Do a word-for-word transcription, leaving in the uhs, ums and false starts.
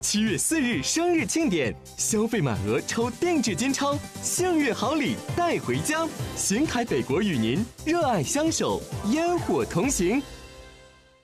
七月四日生日庆典，消费满额抽定制金钞，幸运好礼带回家。新凯北国与您热爱相守，烟火同行。